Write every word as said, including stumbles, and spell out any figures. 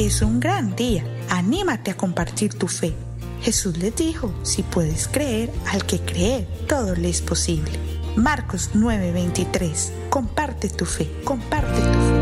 Es un gran día. Anímate a compartir tu fe. Jesús les dijo, si puedes creer, al que cree, todo le es posible. Marcos nueve veintitrés. Comparte tu fe, comparte tu fe.